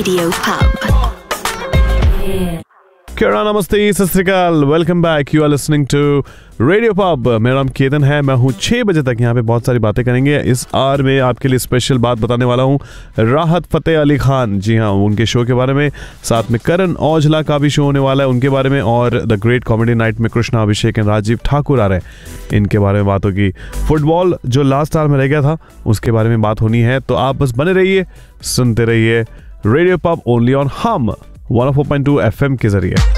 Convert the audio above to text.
Radio Pub. Kira namaste, सत श्री अकाल, welcome back. You are listening to radio pub. मेरा नाम केतन है, मैं हूँ 6 बजे तक यहाँ पे बहुत सारी बातें करेंगे। इस आवर में आपके लिए स्पेशल बात बताने वाला हूँ राहत फतेह अली खान, जी हाँ, उनके शो के बारे में। साथ में करण औजला का भी शो होने वाला है, उनके बारे में। और द ग्रेट कॉमेडी नाइट में कृष्णा अभिषेक एंड राजीव ठाकुर आ रहे हैं, इनके बारे में बात होगी। फुटबॉल जो लास्ट आवर में रह गया था उसके बारे में बात होनी है, तो आप बस बने रहिए, सुनते रहिए रेडियो पब ओनली ऑन हम 104.2 FM के जरिए।